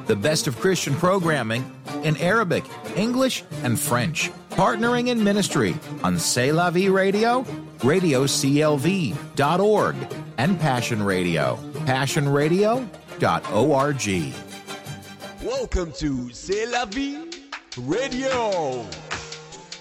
The best of Christian programming in Arabic, English, and French. Partnering in ministry on C'est La Vie Radio, radioclv.org, and Passion Radio, passionradio.org. Welcome to C'est La Vie Radio.